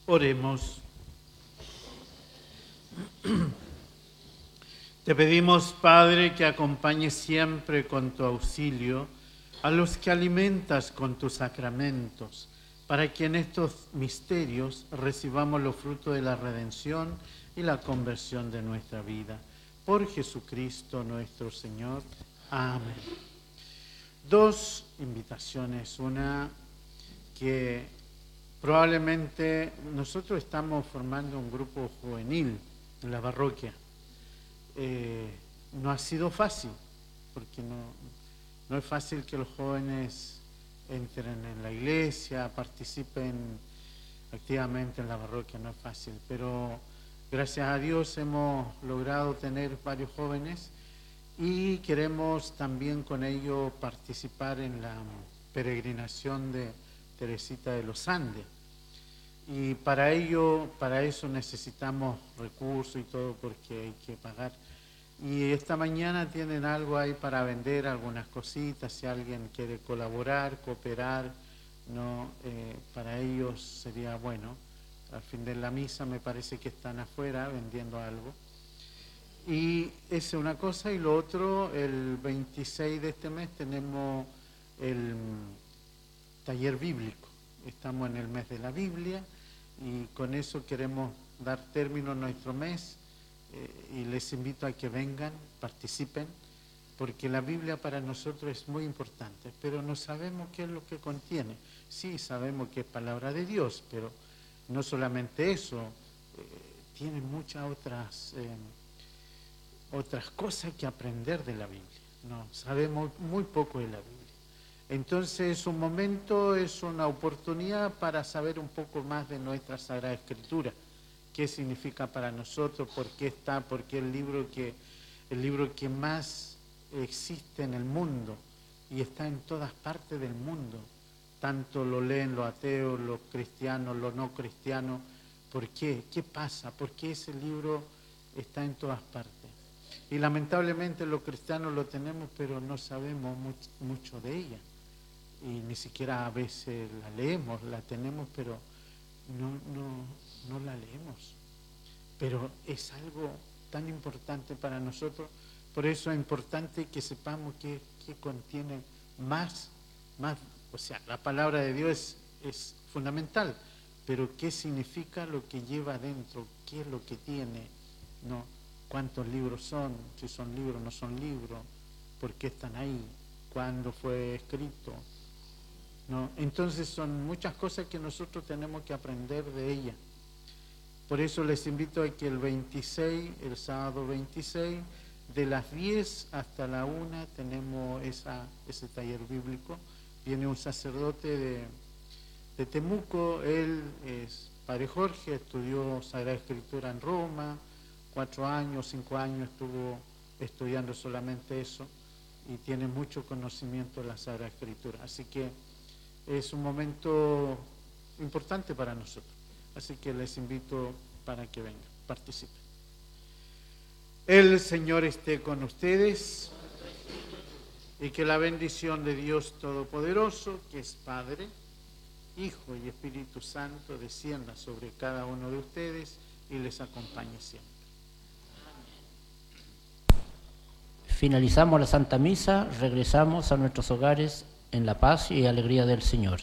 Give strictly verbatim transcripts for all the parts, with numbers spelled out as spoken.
Oremos. Te pedimos, Padre, que acompañes siempre con tu auxilio a los que alimentas con tus sacramentos, para que en estos misterios recibamos los frutos de la redención y la conversión de nuestra vida. Por Jesucristo nuestro Señor. Amén. Dos invitaciones. Una que probablemente nosotros estamos formando un grupo juvenil en la parroquia. Eh, no ha sido fácil, porque no, no es fácil que los jóvenes entren en la iglesia, participen activamente en la parroquia, no es fácil, pero gracias a Dios hemos logrado tener varios jóvenes y queremos también con ello participar en la peregrinación de Teresita de los Andes. Y para ello, para eso necesitamos recursos y todo, porque hay que pagar. Y esta mañana tienen algo ahí para vender, algunas cositas, si alguien quiere colaborar, cooperar, ¿no? Eh, para ellos sería bueno. Al fin de la misa me parece que están afuera vendiendo algo. Y esa es una cosa, y lo otro, el veintiséis de este mes tenemos el taller bíblico. Estamos en el mes de la Biblia y con eso queremos dar término a nuestro mes eh, y les invito a que vengan, participen, porque la Biblia para nosotros es muy importante, pero no sabemos qué es lo que contiene. Sí, sabemos que es palabra de Dios, pero no solamente eso, eh, tiene muchas otras, eh, otras cosas que aprender de la Biblia. No, sabemos muy poco de la Biblia. Entonces es un momento, es una oportunidad para saber un poco más de nuestra Sagrada Escritura, qué significa para nosotros, por qué está, por qué el libro que, el libro que más existe en el mundo y está en todas partes del mundo, tanto lo leen los ateos, los cristianos, los no cristianos. ¿Por qué? ¿Qué pasa? ¿Por qué ese libro está en todas partes? Y lamentablemente los cristianos lo tenemos, pero no sabemos much, mucho de ella. Y ni siquiera a veces la leemos, la tenemos, pero no, no, no la leemos. Pero es algo tan importante para nosotros, por eso es importante que sepamos que, que contiene más, más, o sea, la palabra de Dios es, es fundamental, pero qué significa lo que lleva adentro, qué es lo que tiene, ¿no? Cuántos libros son, si son libros o no son libros, por qué están ahí, cuándo fue escrito, ¿no? Entonces son muchas cosas que nosotros tenemos que aprender de ella. Por eso les invito a que el veintiséis, el sábado veintiséis, de las diez hasta la una tenemos esa, ese taller bíblico. Viene un sacerdote de, de Temuco, él es Padre Jorge, estudió Sagrada Escritura en Roma, cuatro años, cinco años estuvo estudiando solamente eso y tiene mucho conocimiento de la Sagrada Escritura. Así que es un momento importante para nosotros. Así que les invito para que vengan, participen. El Señor esté con ustedes y que la bendición de Dios Todopoderoso, que es Padre, Hijo y Espíritu Santo, descienda sobre cada uno de ustedes y les acompañe siempre. Finalizamos la Santa Misa, regresamos a nuestros hogares en la paz y alegría del Señor.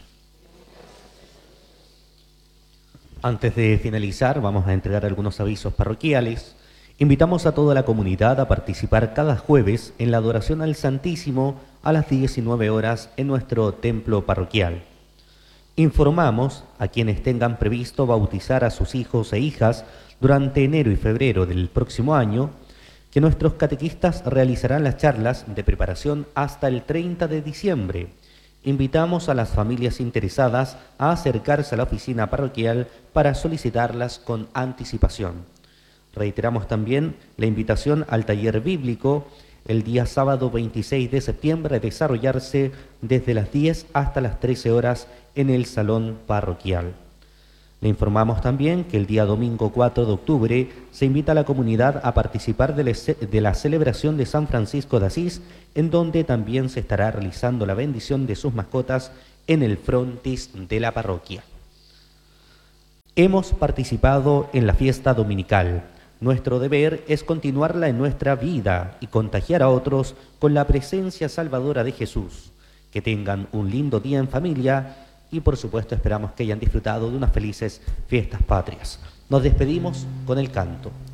Antes de finalizar, vamos a entregar algunos avisos parroquiales. Invitamos a toda la comunidad a participar cada jueves en la adoración al Santísimo a las diecinueve horas en nuestro templo parroquial. Informamos a quienes tengan previsto bautizar a sus hijos e hijas durante enero y febrero del próximo año que nuestros catequistas realizarán las charlas de preparación hasta el treinta de diciembre. Invitamos a las familias interesadas a acercarse a la oficina parroquial para solicitarlas con anticipación. Reiteramos también la invitación al taller bíblico el día sábado veintiséis de septiembre a desarrollarse desde las diez hasta las trece horas en el salón parroquial. Le informamos también que el día domingo cuatro de octubre se invita a la comunidad a participar de la celebración de San Francisco de Asís, en donde también se estará realizando la bendición de sus mascotas en el frontis de la parroquia. Hemos participado en la fiesta dominical. Nuestro deber es continuarla en nuestra vida y contagiar a otros con la presencia salvadora de Jesús. Que tengan un lindo día en familia y por supuesto esperamos que hayan disfrutado de unas felices fiestas patrias. Nos despedimos con el canto.